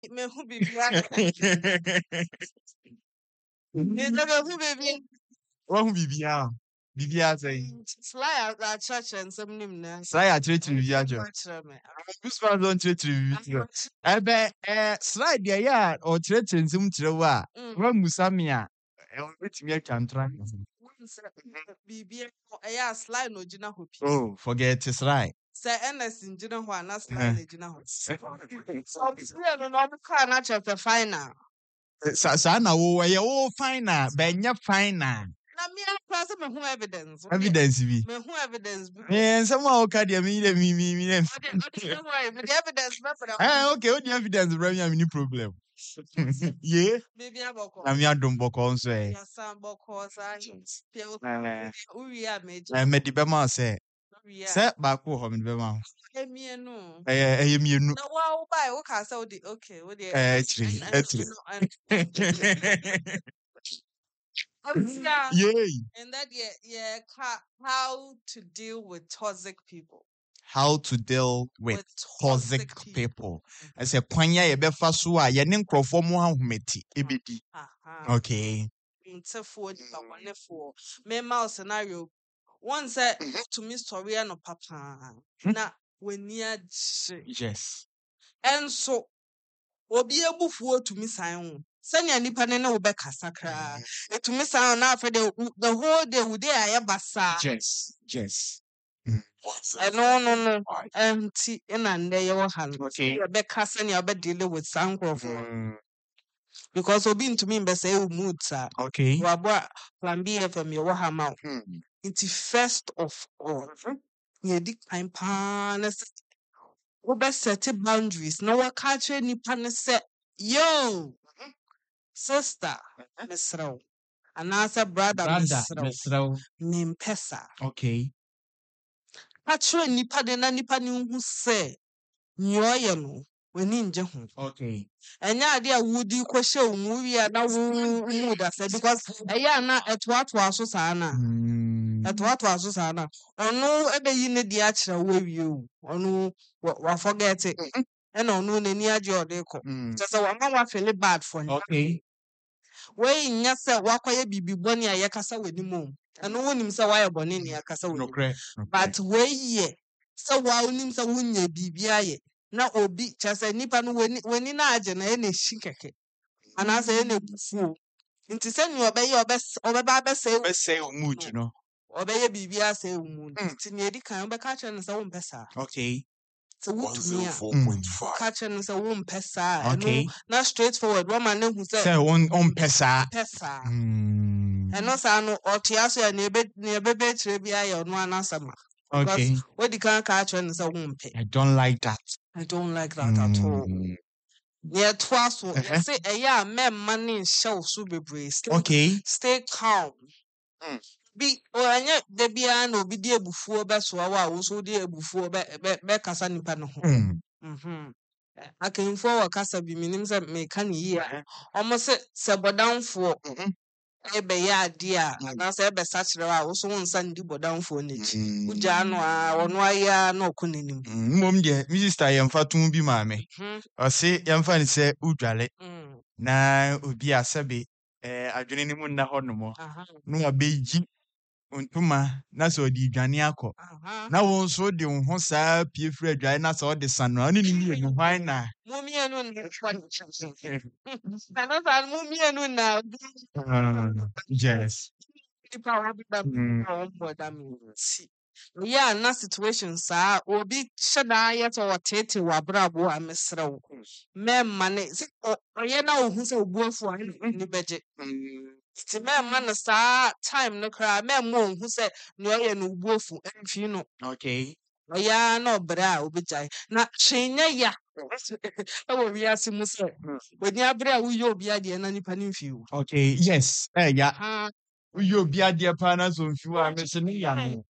Me who be black. Is that who baby? Who bibia? Bibia say. Sly at church and some name. Sly at church bibia jo. Who's found on church bibia? Slide there ya or church and some trewa. One musamia. Which me can try. Bibia, a sly no Gina Hopi. Oh, forget it's right. Say Ernest in Gina Juana sly Gina Hopi. So, I don't know, can't chapter final. Sana, oh, you're fine now, Benya fine now. Na me akwase me ho evidence. Evidence bi. Me ho evidence bi. Someone okay there me. The evidence me for okay, what the evidence bro me any problem. Yeah. Baby aboko. Na me adom boko nso Ya sam boko sa. Uri a meje. Me di be ma say. Say back ho me be ma. Emienu. Emienu. Na wa wo bai wo ka say wo di okay, wo di. Actually. Yay. And that how to deal with toxic people. How to deal with toxic people. I say kwanya ye befa so a ye ne nkrofo mo ahometi ebedi. Okay. Ntefo di bakonefo. Me ma scenario. One said to me story no papa. Na weni agye. Yes. And so obi ebufuo to me sign. Sanya nipa ne wo be kasa kra. Etumi sign na afre the whole day we dey ayabasa. Yes. No. Empty in and there you hand. Okay. You be kasa ne be deal with sankrofo. Because obi ntumi be say mood sir. Okay. Wabwa plan B FM you ha ma. It's first of all. Ye di kan pa na we be set boundaries. No wa ka kire nipa ne say yo sister Misrao. And answer brother Misrao. Nimpesa. Okay. Patro nipa de na nipa ni hu se nyoye no wani nje ho. Okay. Enya ade a wudi kwhye omu wi na wu da say because eya na eto aso saa na. Eto aso saa na. Onu ebeyi ne di a kire wo wi o. Onu wa forget it. Ena onu nani age ode ko. So wa ma wa feel bad for you. Okay. We nya se wakoye bibi boni a yekasa weni mom. Eno wonim se waye boni ne yakasa weni. No. But we ye se wa wonim se wonye bibi aye. Na obi chase nipa no weni na age na ye na shikeke. Ana se ye na bufu. Nti se ni obeye obeba be say mood no. Obeye bibi ase mood. Nti ne edi kan obeka che ne se wo mpesa. Okay. So what to me? 4.5. Catch and say one pesa. Okay. Not straightforward. One man who say one pesa. Pesa. And also no or tiaso and near baby trebia or no ansama. Okay. What the can catch and say one pay. I don't like that. At all. Near twice say a ya men money show super breeze. Okay. Stay calm. Be or anya de bia no bi de ebufuo be so wa wo so de ebufuo be kasa nipa no ho akenfo wa kasa bi minim se me kan yi a omo se bodanfo e be ya ade a na se be sa kire wa wo so wonsa ndi bodanfo nechi uja no a wono aya na okonenim mom de mi sister yemfa tun bi ma me o se yemfa ni se udwale na obi asabe adwene ni mu na honomo no abeji Untuma na so di dwane akọ na won so de ho saa pie firi adwane na so de sano ani ni mi no hwan na mumienu na na na mumienu na yes the power be that more than yeah na situation sa obi sheda yet or tete wa brabo amesrew memma ne oye na ohun se obuafu ani beje ti memma na sa time no kra memma ohun se ne oye no obuafu amfi no okay oya na obra obijai na hwenya ya awo wi asimu se oni abra uyo obi ade na nipa ni mfi wo okay yes ya uyo obi ade pa na so mfi wo amese ne ya no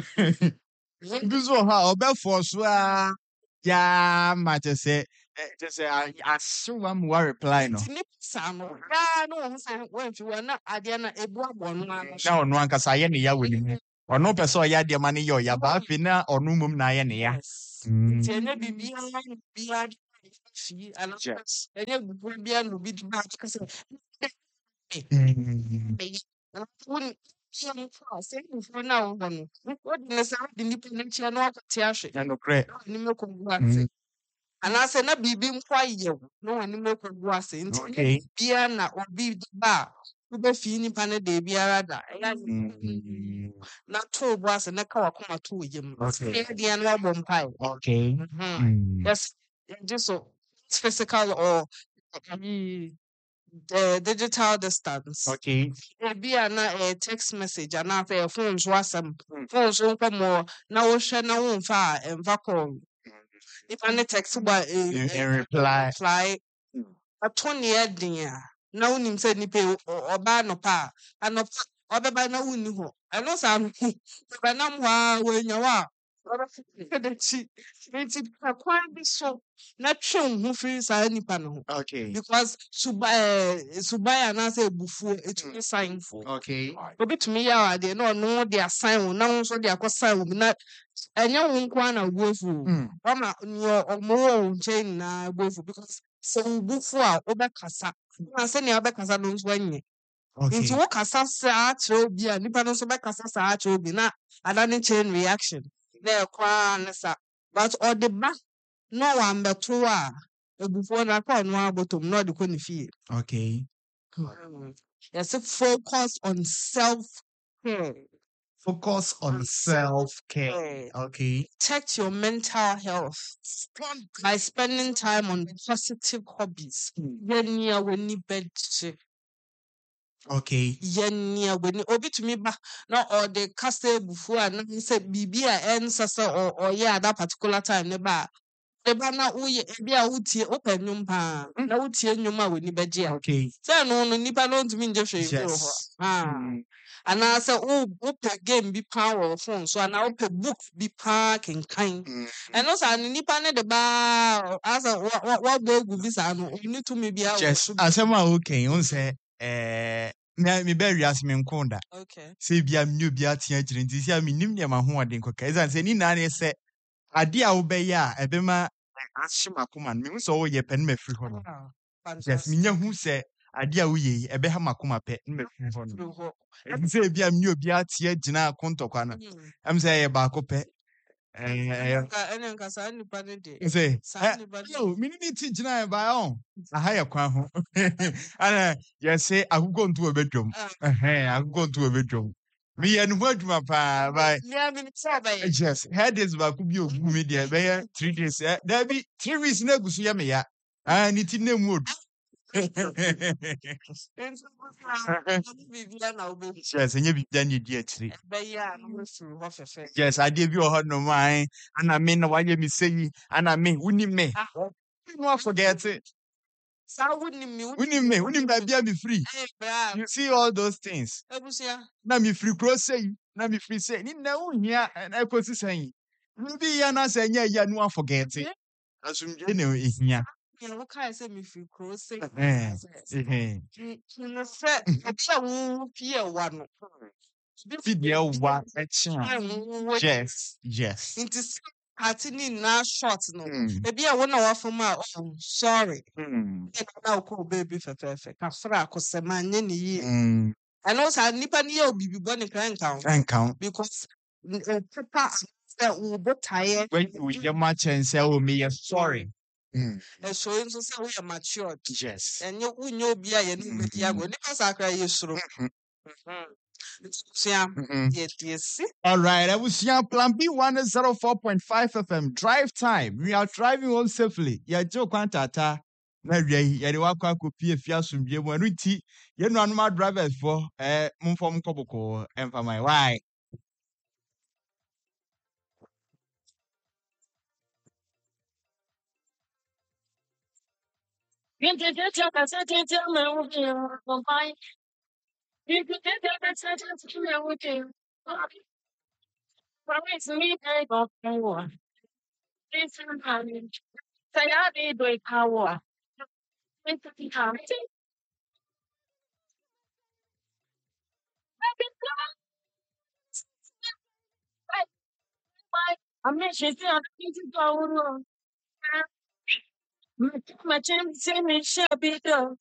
bizo ha obefo so a ya ma say assume am wa reply no ni sa no ya no ho se wonfi wo na ade na ebu abo no na ono ankasa ye ne ya woni ono pese o ya de ma ne yo ya ba fi na ono mum na ye ne ya ti ene bibia fee and Yes. any Caribbean will be the back. Wouldn't say before now one. What necessarily the independent no teashi. Yeah, no great. Animal congrats. And I said, not be being quiet. No animal congrats. Okay. Biana or be the bar. Ube fini pane de biarada. Na to was and a car come to him. Okay. The annual bompire. Okay. Yes, just so physical or digital distance. Okay. Be a text message and after a phone was some phones open more now share no one far and vacuum. If any text by In reply. fly a 20 year no one said ni pay or ban no pa and no other by no one who I know some by now when you are. Nti akwan bi so na twe ho firi saa nipa no ho Okay. because suban anaasɛ ebufuo etumi sign for Okay. obetumi yɛ adeɛ na ɔno de asign wo na wo nso de akɔ sign wo bi na ɛnyɛ wo nko ara na woefu ɔma nea ɔmo wɔ wo nkyɛn nyinaa woefu because sɛ wo bufu a wobɛkasa na sɛnea wobɛkasa no nso anyɛ nti wo kasa saa kyerɛ obi a nipa no nso bɛkasa saa kyerɛ obi na ada ne chain reaction na ɛkwa ne sa but ɔde ba na wambɛto a ebufuo na akɔ ɔno abɔtɔm na ɔde kɔ ne fie. Okay. Yes, focus on self-care. Focus on self-care. Okay. Protect your mental health by spending time on positive hobbies. Yɛnea w'ani bɛgye. Okay. Yɛnea w'ani obi tumi ba na ɔde kasa ebufuo a na sɛ biribi a ɛnsa sɛ ɔyɛ at that particular time ne ba a eba na woyɛ ebi a wotie wopɛ nnwom paa na wotie nnwom a w'ani bɛgye a Okay. sɛ no nipa no ntumi ngye hwee mfiri hɔ anaasɛ wopɛ game bi paa wɔ phone so anaa wopɛ book bi paa kenkan ɛno saa no nipa ne de baa asɛ wɔbɔ egu bi saa no ɔni tumi bi awɔ Yes. Asɛm a okay, on sɛ me bɛ wiase me nko da. okay Sɛ bia me obi atea kyerɛ nti sɛ me nim nneɛma ho ɔden kɔka. Ɛsan sɛ ni na ne sɛ ade a wobɛyɛ a ɛbɛma ahye makoma no. Me sɛ woyɛ pɛ no mafiri hɔ no. Yes, me nya hu sɛ ade a woyɛ yi ɛbɛha makoma pɛ no mafiri hɔ no. Ɛti sɛ bia me obi atea gyina kontɔkwa no. Ɛm sɛ ɛyɛ baako pɛ. ɛne nka saa nipa ne de Say, saa nipa ne yo, me need to gyina ba on. Aha ya kwan ho. Ana you say agugo ntu obedwom. Agugo ntu obedwom. Me ye no adwuma pa bye. yeah me say ba ye Yes, head is ba ku bi ogu me dey be 3 days. There be 3 weeks na gusu ya me ya. Ah ni ti na mu odu. Yes, enye bibia na di akiri. Yes, ade bi o ho no mai. Ana me na waye me seyi. Ana me wuni me. No forget it. Wuni me bia me free. You see all those things. Na me free cross say. Na me free say. Ni na unhia na ekosi say. Bi ya na say nya ya no forget it. Asumje na ehia. You know, kind of say me free cross. You Eh. know, say a child fear one. Video wa yes. Into party na short no. Maybe I wanna offer my oh sorry. Now call baby for perfect. Kafra kosema nyeni ye. And also nipa ni ye obibi boni count because papa that will be tired. When we get much and say oh me sorry. And so in so say we are matured. Yes. And you know be a new Tiago. Nipa sakra yesuro. Yes. All right, I was here. Plan B 104.5 FM. Drive time. We are driving home safely. Yeah, Joe Quantata. Na ya de wakwa kopi afia sumbie mu anu ti ye nu anuma drivers for mumfom koboko emfa my why Promise me I got power. This time, say I did with power. I'm not sure I'm going to go. Much in shabby dog.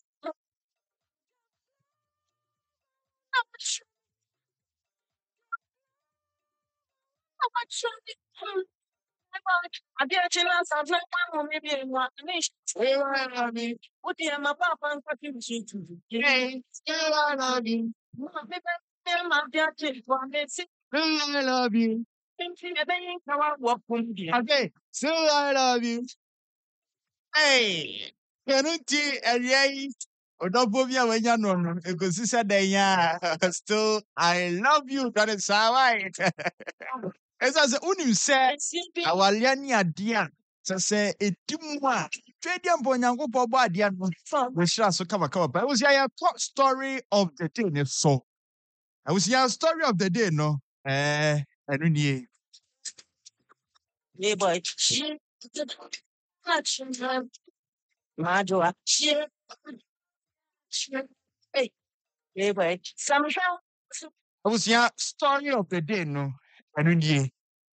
I get a chance of like one maybe in one nation. What the my papa and fucking shit to do? Hey, I love you. My dear kid, one day, I love you. thinking that they ain't how I walk from here. Okay, so I love you. Hey, Kenuti, Eliai, Odobovia, when you know, because you said that, still, I love you. That is how I. As I say, Unim said, our Liania dear, so say, it dimwa. Tradium Bonyango Boba, dear, we shall so come. I was your top story of the day, so I was your story of the day, no? I don't know. Yeah, boy. Major. Hey, yeah, boy. Somehow. I was your story of the day, no? I don't know.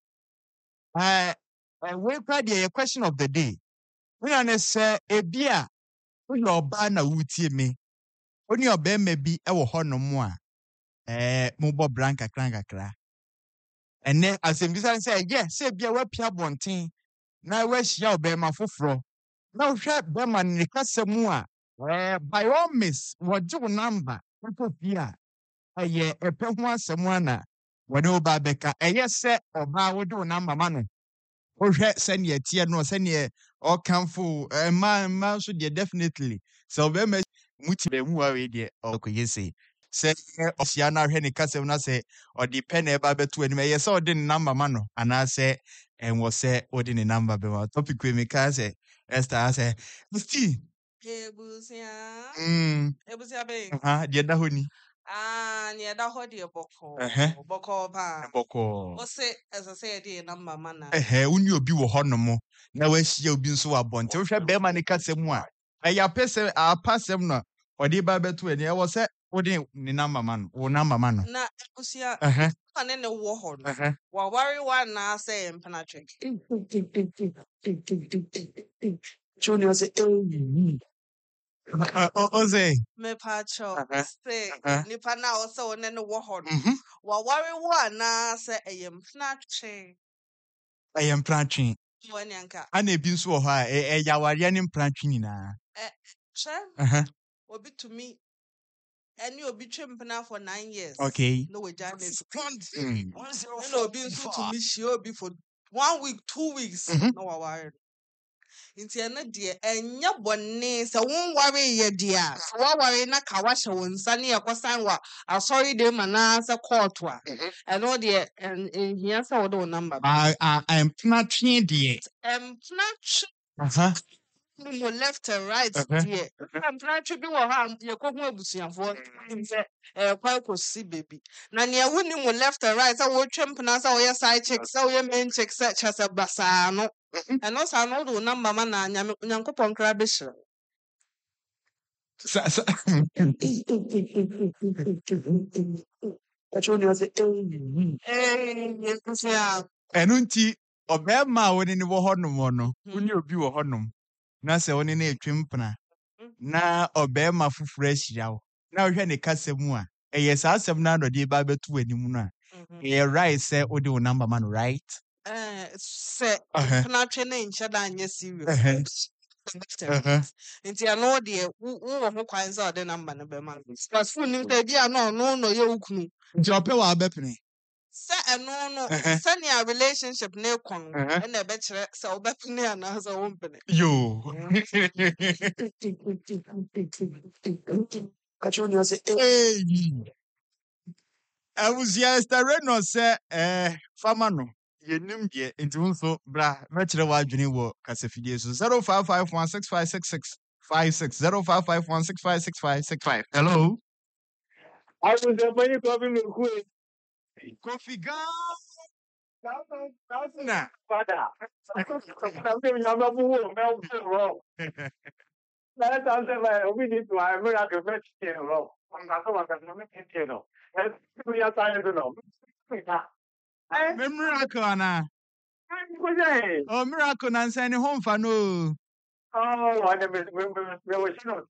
We quite the question of the day. We are say a beer. We your banner wuti me. Only your be maybe I will honor more. Mubo branca cranka cra. And then as in this say, yes, say beer we pia bontin. Now we shall be my fufro. Now shall be my nicasa mua. By all means, what do number? What beer? A pe someone. When you babeka, yes, sir, or bow do number man. Ohwɛ sɛnea tie no sɛnea ɔkamfo ma so deɛ definitely sɛ ɔbɛma muti bɛ mu awe deɛ ɔkɔyɛ sei sɛ ɔhyia no ahwɛ ne kasɛm no sɛ ɔde pɛ na ɛba bɛto anim ɛyɛ sɛ ɔde ne number ma no anaasɛ ɛnwɔ sɛ ɔde ne number bɛma topic wei meka sɛ Esther sɛ Musti Ebusia be. deɛ da hɔ ni Near that hot dear boko. Boko pa. bɔkɔɔ Ose as I say, dear number mana. woni obi wɔ hɔ no mo na wahyia obi nso wɔ abɔnten wohwɛ bɛrima ne kasɛm mu a ɛyɛ apasɛm no ɔde ba bɛto ani ɛwɔ sɛ wode ne number ma no wo number ma no Na Ebusia, and then the war. While worry one now say and penetrate. Junior say, ɔsɛ Me pacho say nipa na also on the war. While worry one now say a penetrate. ɛyɛ mpratwe One yanka. ana ebi nso wɔ hɔ a ɛyɛ awareɛ ne mpratwe nyinaa Sure. Obi to me. And you'll be trimping for 9 years. Okay. No, we just no, be to me, she'll be for 1 week, 2 weeks. No, I worry. Into another dear, and your bonnet, so won't worry, ye dear. So, what worry, na kawasha won sunny a kwasanwa. I sorry, them and answer courtwa. And all dear, and here's our number. I'm mpratwe deɛ Not no left and right dear. I'm trying to be what you're cooking for him say quite see baby. Na near winning with left and right, I will champion as our side checks, so your main checks such as a basano. And also I know the number man and Yankopon crabish. Junior say, ɛno nti ɔbɛrima a wone ne wɔ hɔnom no wone obi wɔ hɔnom na sɛ wone ne ɛtwe mpena na ɔbɛrima foforɔ ahyia wo na wohwɛ ne kasa mu a ɛyɛ saa asɛm no anɔde ba bɛto w'anim no a ɛyɛ right sɛ wode wo number ma no right Say penetrating in shada and yes serious. Nti ano de wo ho kwan sɛ ɔde number no bɛma no because phone nim sɛ bia no yɛ wukunu nti ɔpɛ wɔ abɛpene sɛ ɛno no sɛnea relationship ne kɔ no ɛna ɛbɛkyerɛ sɛ wobɛpene anaasɛ wompene yo Junior say, abusua Esther Reynolds sɛ fama no yɛnim deɛ nti wo nso bra mɛkyerɛ w'adwene wɔ kasafidie so 0551656656 0551656565 hello I was the money coming to Queen. Kofi Ghana Father, something you have a wrong. That's answer we need to have a miracle fetch wrong. I'm not so much as a miracle. And we are trying to know. me miracle ana oh miracle na nsa ne ho mfa no Oh, ano, may wish no.